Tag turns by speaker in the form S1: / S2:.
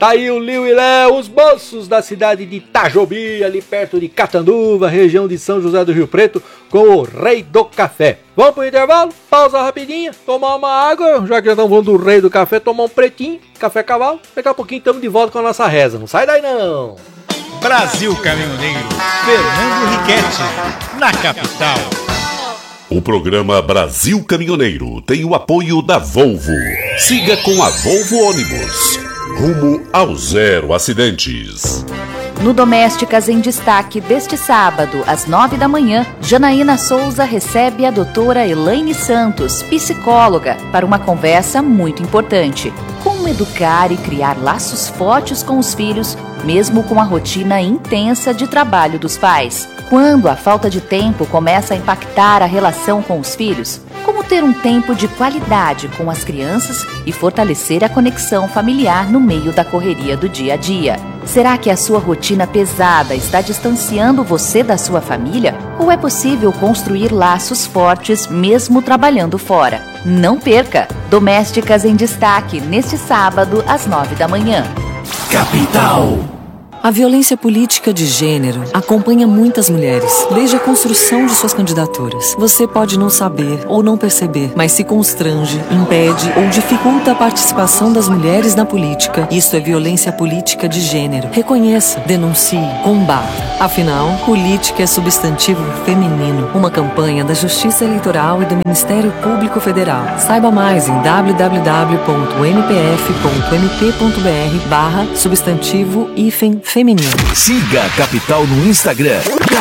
S1: Tá aí o Liu e Léo, os moços da cidade de Itajobi, ali perto de Catanduva, região de São José do Rio Preto, com o Rei do Café. Vamos pro intervalo? Pausa rapidinho, tomar uma água, já que já estamos falando do Rei do Café, tomar um pretinho, café cavalo. Daqui a pouquinho estamos de volta com a nossa reza. Não sai daí não!
S2: Brasil Caminhoneiro, Fernando Riquetti, na capital.
S3: O programa Brasil Caminhoneiro tem o apoio da Volvo. Siga com a Volvo Ônibus. Rumo ao zero acidentes.
S4: No Domésticas em Destaque deste sábado, às 9 da manhã, Janaína Souza recebe a doutora Elaine Santos, psicóloga, para uma conversa muito importante. Como educar e criar laços fortes com os filhos, mesmo com a rotina intensa de trabalho dos pais. Quando a falta de tempo começa a impactar a relação com os filhos, como ter um tempo de qualidade com as crianças e fortalecer a conexão familiar no meio da correria do dia a dia. Será que a sua rotina pesada está distanciando você da sua família? Ou é possível construir laços fortes mesmo trabalhando fora? Não perca! Domésticas em Destaque, neste sábado, às 9 da manhã.
S5: Capital. A violência política de gênero acompanha muitas mulheres, desde a construção de suas candidaturas. Você pode não saber ou não perceber, mas se constrange, impede ou dificulta a participação das mulheres na política. Isso é violência política de gênero. Reconheça, denuncie, combata. Afinal, política é substantivo feminino. Uma campanha da Justiça Eleitoral e do Ministério Público Federal. Saiba mais em www.npf.mp.br/substantivo-feminino.
S6: Siga a Capital no Instagram.